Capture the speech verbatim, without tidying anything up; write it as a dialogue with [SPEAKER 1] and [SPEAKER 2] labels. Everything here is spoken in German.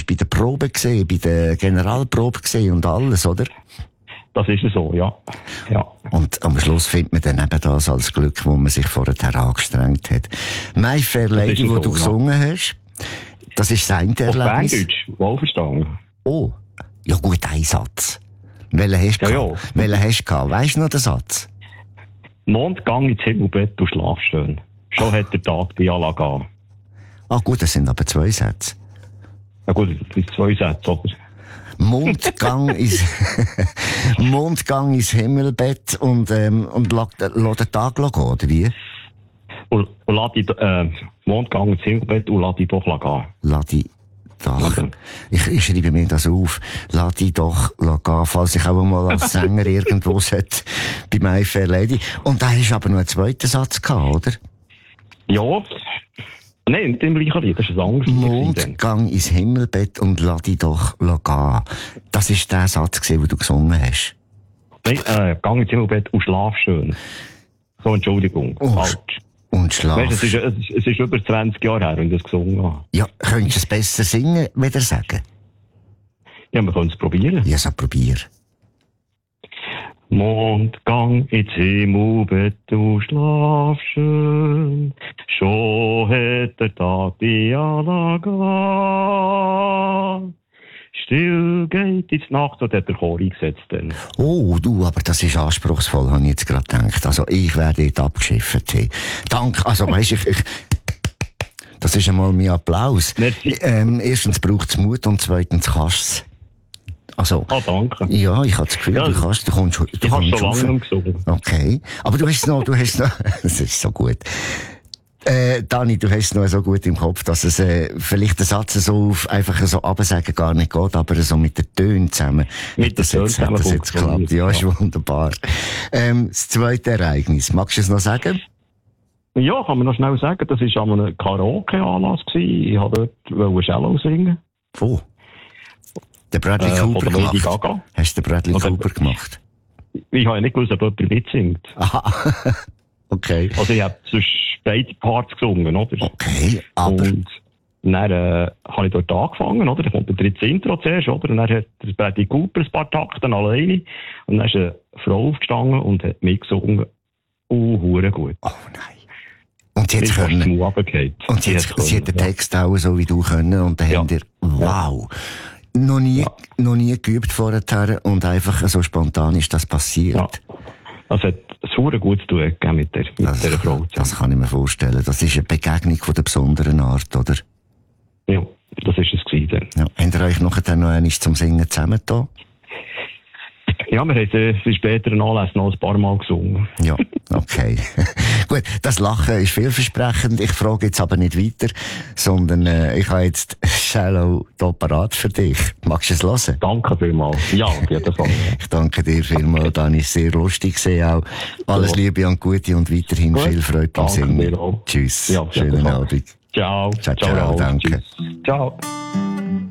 [SPEAKER 1] bei der Probe gesehen, bei der Generalprobe gesehen und alles, oder?
[SPEAKER 2] Das ist so, ja. ja.
[SPEAKER 1] Und am Schluss findet man dann eben das als Glück, wo man sich vorher angestrengt hat. My Fair Lady, wo so, du ja. gesungen hast, das ist sein Erlebnis.
[SPEAKER 2] Auf Berndeutsch, wohlverstanden.
[SPEAKER 1] Oh, ja gut, ein Satz. Welchen hast du
[SPEAKER 2] ja,
[SPEAKER 1] gehabt? Ja. Welchen hast du gehabt? Weisst du noch den Satz?
[SPEAKER 2] Mondgang ins Himmelbett und schlaf schön. Schon hat der Tag die Alla gehen.
[SPEAKER 1] Ah gut, das sind aber zwei Sätze.
[SPEAKER 2] Ja gut, das sind zwei Sätze, oder?
[SPEAKER 1] Mondgang ins, Mondgang ins Himmelbett und, ähm, und lass den Tag gehen, oder wie?
[SPEAKER 2] Und, und lass die, äh, Mondgang ins Himmelbett und lass die doch gehen.
[SPEAKER 1] Lass die doch. Ich, ich schreibe mir das auf. Lass die doch gehen, falls ich auch mal als Sänger irgendwo sollte, bei My Fair Lady. Und da hast du aber noch einen zweiten Satz gehabt, oder?
[SPEAKER 2] Ja. Nein, nicht im gleichen Lied, das ist ein anderes Lied.
[SPEAKER 1] Mondgang ins Himmelbett und lass dich doch gehen. Das war der Satz, den du gesungen hast.
[SPEAKER 2] Nein, äh, gang ins Himmelbett und schlaf schön. So, Entschuldigung.
[SPEAKER 1] Und, falsch. Und schlaf.
[SPEAKER 2] Weißt, es, ist, es, ist, es ist über zwanzig Jahre her, wenn ich das gesungen habe.
[SPEAKER 1] Ja, könntest du es besser singen, wieder sagen?
[SPEAKER 2] Ja, wir können es probieren.
[SPEAKER 1] Ja, so probier.
[SPEAKER 2] Mondgang ins Himmelbett, du schlaf schön. Schon hat der Tag die Alla gehen. Still geht ins Nacht, und hat der Chor eingesetzt dann.
[SPEAKER 1] Oh, du, aber das ist anspruchsvoll, habe ich jetzt gerade gedacht. Also, ich werde dort abgeschifft. Hey. Danke, also, weisst ich, ich, das ist einmal mein Applaus. Ähm, erstens braucht es Mut und zweitens kannst du es. Also,
[SPEAKER 2] ah, danke.
[SPEAKER 1] Ja, ich habe das Gefühl, ja, du kannst, du kommst, du
[SPEAKER 2] ich
[SPEAKER 1] kommst
[SPEAKER 2] schon lange gesungen.
[SPEAKER 1] Okay. Aber du hast noch, du hast noch, das ist so gut. Äh, Dani, du hast es noch so gut im Kopf, dass es, äh, vielleicht der Satz so auf, einfach so absagen gar nicht geht, aber so mit den Tönen zusammen.
[SPEAKER 2] Mit den Tönen zusammen.
[SPEAKER 1] Das jetzt klappt. Ja, ist wunderbar. Ähm, das zweite Ereignis. Magst du es noch sagen?
[SPEAKER 2] Ja, kann man noch schnell sagen. Das war an einem Karaoke-Anlass gewesen. Ich wollte dort Cello singen.
[SPEAKER 1] Wo? Der Bradley
[SPEAKER 2] äh,
[SPEAKER 1] Cooper gemacht.
[SPEAKER 2] Gaga.
[SPEAKER 1] Hast du den Bradley
[SPEAKER 2] oder,
[SPEAKER 1] Cooper gemacht?
[SPEAKER 2] Ich habe ja nicht gewusst, ob jemand mitsingt.
[SPEAKER 1] Aha. Okay.
[SPEAKER 2] Also ich habe sonst beide Parts gesungen, oder?
[SPEAKER 1] Okay, aber...
[SPEAKER 2] Und dann äh, habe ich dort angefangen, oder? Dann kommt der dritte Intro zuerst, oder? Und dann hat der Bradley Cooper ein paar Takte alleine. Und dann ist eine Frau aufgestanden und hat mitgesungen. Oh, hure gut.
[SPEAKER 1] Oh nein. Und sie hat können. Und sie, hat, sie hat den Text auch so wie du können. Und dann ja. haben wir, wow. Ja. Noch nie, ja. noch nie geübt vorher und einfach so spontan ist das passiert.
[SPEAKER 2] Ja. Das hat super gut zu tun mit der, mit
[SPEAKER 1] das,
[SPEAKER 2] der Frau.
[SPEAKER 1] Das kann ich mir vorstellen. Das ist eine Begegnung von der besonderen Art, oder?
[SPEAKER 2] Ja, das ist es gewesen.
[SPEAKER 1] Ja. Habt ihr euch nachher noch einmal zum Singen zusammengetan?
[SPEAKER 2] Ja, wir haben äh, für späteren Anlässe noch ein paar Mal gesungen.
[SPEAKER 1] Ja, okay. Gut, das Lachen ist vielversprechend. Ich frage jetzt aber nicht weiter, sondern äh, ich habe jetzt Shallow hier parat für dich. Magst du es hören?
[SPEAKER 2] Danke vielmals. Ja, auf jeden Fall.
[SPEAKER 1] Ich danke dir vielmals, Dani. Sehr lustig gesehen auch. Alles ja. Liebe und Gute und weiterhin Gut. viel Freude beim Singen. Tschüss. Ja, schönen Abend.
[SPEAKER 2] Ciao.
[SPEAKER 1] Ciao, ciao. ciao danke.
[SPEAKER 2] Tschüss. Ciao.